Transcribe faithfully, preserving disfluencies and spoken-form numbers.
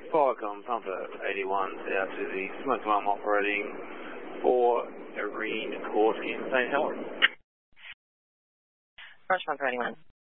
Firecom Pumper eighty-one out to the smoke alarm operating for Irene Court in Saint Helens. Roger, Pumper eighty-one.